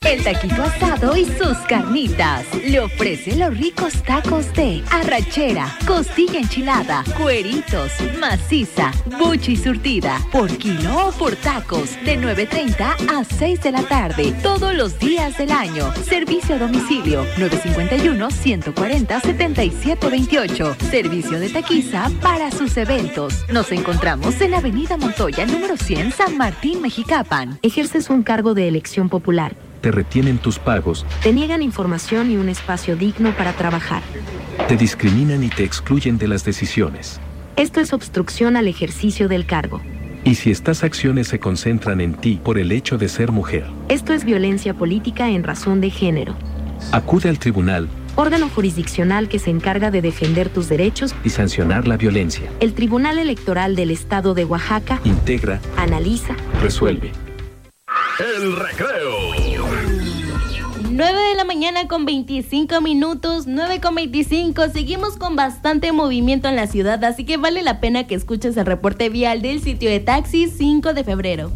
el taquito asado y sus carnitas. Le ofrece los ricos tacos de arrachera, costilla enchilada, cueritos, maciza, buchi surtida, por kilo o por tacos, de 9:30 a 6 de la tarde, todos los días del año. Servicio a domicilio, 951-140-7728. Servicio de taquiza para sus eventos. Nos encontramos en Avenida Montoya, número 100, San Martín, Mexicapan. Ejerces un cargo de elección popular. Te retienen tus pagos. Te niegan información y un espacio digno para trabajar. Te discriminan y te excluyen de las decisiones. Esto es obstrucción al ejercicio del cargo. Y si estas acciones se concentran en ti por el hecho de ser mujer. Esto es violencia política en razón de género. Acude al tribunal, órgano jurisdiccional que se encarga de defender tus derechos y sancionar la violencia. El Tribunal Electoral del Estado de Oaxaca integra, analiza, resuelve. El recreo. 9 de la mañana con 25 minutos, 9:25. Seguimos con bastante movimiento en la ciudad, así que vale la pena que escuches el reporte vial del sitio de taxis 5 de febrero.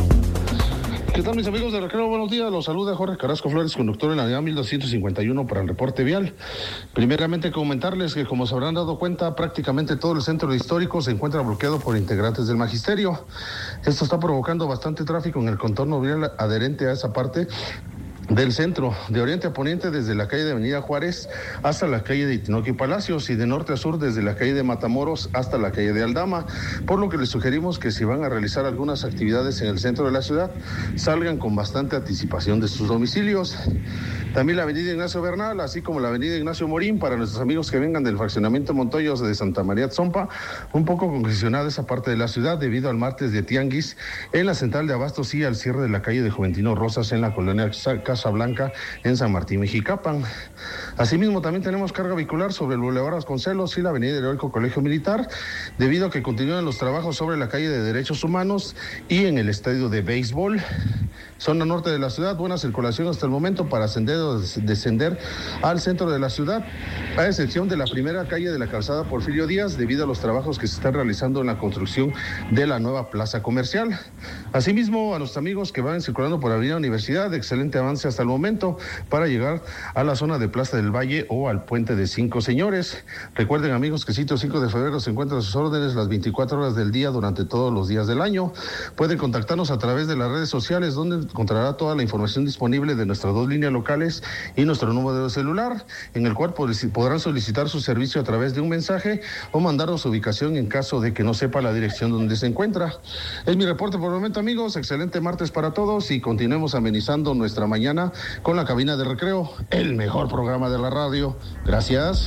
¿Qué tal, mis amigos de Recreo? Buenos días, los saluda Jorge Carrasco Flores, conductor en la unidad 1251 para el reporte vial. Primeramente comentarles que, como se habrán dado cuenta, prácticamente todo el centro histórico se encuentra bloqueado por integrantes del magisterio. Esto está provocando bastante tráfico en el contorno vial adherente a esa parte del centro, de oriente a poniente desde la calle de Avenida Juárez hasta la calle de Tinoco y Palacios, y de norte a sur desde la calle de Matamoros hasta la calle de Aldama, por lo que les sugerimos que si van a realizar algunas actividades en el centro de la ciudad, salgan con bastante anticipación de sus domicilios. También la avenida Ignacio Bernal, así como la avenida Ignacio Morín, para nuestros amigos que vengan del fraccionamiento Montoyos de Santa María Tzompa, un poco congestionada esa parte de la ciudad debido al martes de Tianguis en la central de Abastos y al cierre de la calle de Juventino Rosas en la colonia Casa Blanca en San Martín, Mexicapan. Asimismo, también tenemos carga vehicular sobre el Boulevard Vasconcelos y la avenida Heroico Colegio Militar, debido a que continúan los trabajos sobre la calle de Derechos Humanos y en el estadio de béisbol. Zona norte de la ciudad, buena circulación hasta el momento para ascender o descender al centro de la ciudad, a excepción de la primera calle de la calzada Porfirio Díaz, debido a los trabajos que se están realizando en la construcción de la nueva plaza comercial. Asimismo, a nuestros amigos que van circulando por Avenida Universidad, excelente avance hasta el momento para llegar a la zona de Plaza del Valle o al Puente de Cinco Señores. Recuerden, amigos, que sitio 5 de febrero se encuentra a sus órdenes las 24 horas del día durante todos los días del año. Pueden contactarnos a través de las redes sociales, donde encontrará toda la información disponible de nuestras 2 líneas locales y nuestro número de celular, en el cual podrán solicitar su servicio a través de un mensaje o mandarnos su ubicación en caso de que no sepa la dirección donde se encuentra. Es mi reporte por el momento, amigos. Excelente martes para todos y continuemos amenizando nuestra mañana con la cabina de Recreo, el mejor programa de la radio. Gracias.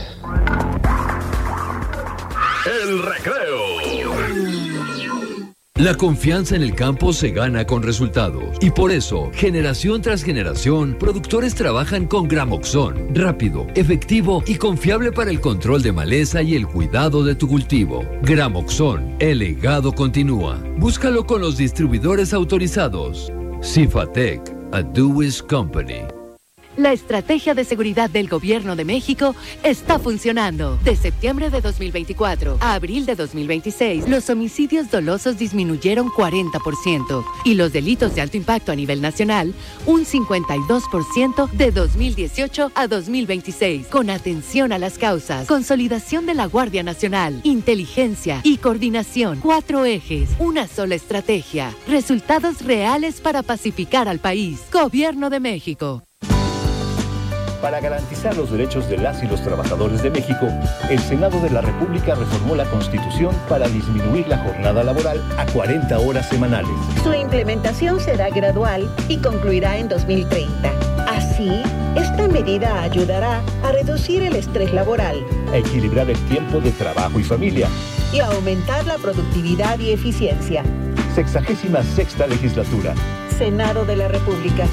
El recreo. La confianza en el campo se gana con resultados y por eso, generación tras generación, productores trabajan con Gramoxone, rápido, efectivo y confiable para el control de maleza y el cuidado de tu cultivo. Gramoxone, el legado continúa. Búscalo con los distribuidores autorizados. Cifatec, a Dewis Company. La estrategia de seguridad del Gobierno de México está funcionando. De septiembre de 2024 a abril de 2026, los homicidios dolosos disminuyeron 40% y los delitos de alto impacto a nivel nacional un 52% de 2018 a 2026. Con atención a las causas, consolidación de la Guardia Nacional, inteligencia y coordinación. 4 ejes, una sola estrategia. Resultados reales para pacificar al país. Gobierno de México. Para garantizar los derechos de las y los trabajadores de México, el Senado de la República reformó la Constitución para disminuir la jornada laboral a 40 horas semanales. Su implementación será gradual y concluirá en 2030. Así, esta medida ayudará a reducir el estrés laboral, a equilibrar el tiempo de trabajo y familia y a aumentar la productividad y eficiencia. 66ª legislatura. Senado de la República.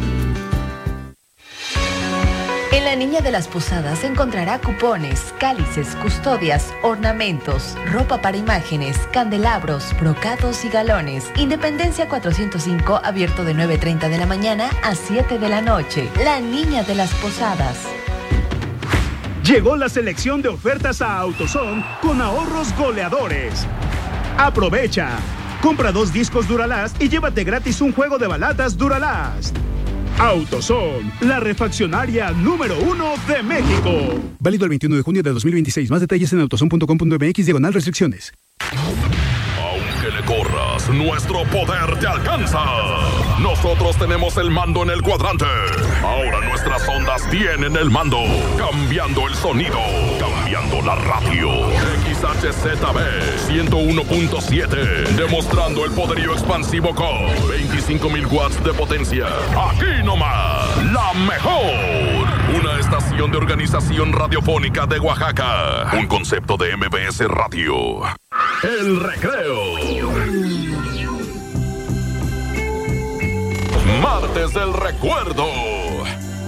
En la Niña de las Posadas encontrará cupones, cálices, custodias, ornamentos, ropa para imágenes, candelabros, brocados y galones. Independencia 405, abierto de 9:30 de la mañana a 7 de la noche. La Niña de las Posadas. Llegó la selección de ofertas a AutoZone con ahorros goleadores. Aprovecha. Compra 2 discos Duralast y llévate gratis un juego de balatas Duralast. AutoZone, la refaccionaria número 1 de México. Válido el 21 de junio de 2026. Más detalles en autozone.com.mx/restricciones. Aunque le corras, nuestro poder te alcanza. Nosotros tenemos el mando en el cuadrante. Ahora nuestras ondas tienen el mando. Cambiando el sonido. Cambiando la radio. XHZB 101.7. Demostrando el poderío expansivo con 25,000 watts de potencia. Aquí nomás, la mejor. Una estación de Organización Radiofónica de Oaxaca. Un concepto de MBS Radio. El recreo. Martes del recuerdo.